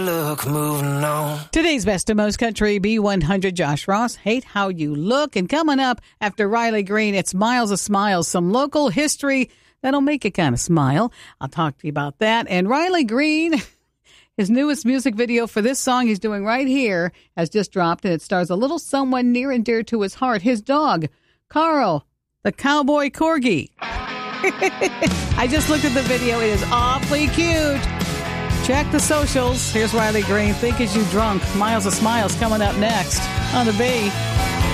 Look, moving on. Today's Best of Most Country B100, Josh Ross, Hate How You Look. And coming up after Riley Green, it's Miles of Smiles, some local history that'll make you kind of smile. I'll talk to you about that. And Riley Green, his newest music video for this song he's doing right here has just dropped, and it stars a little someone near and dear to his heart, his dog, Carl, the cowboy corgi. I just looked at the video. It is awfully cute. Check the socials. Here's Riley Green, Think Is You Drunk. Miles of Smiles coming up next on the B.